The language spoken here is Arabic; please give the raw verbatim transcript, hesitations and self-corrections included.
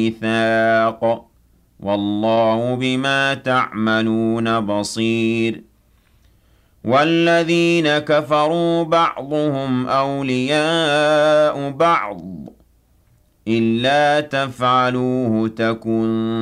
مِيثَاقٍ وَاللَّهُ بِمَا تَعْمَلُونَ بَصِيرٌ وَالَّذِينَ كَفَرُوا بَعْضُهُمْ أَوْلِيَاءُ بَعْضٍ إِلَّا تَفْعَلُوهُ تَكُنْ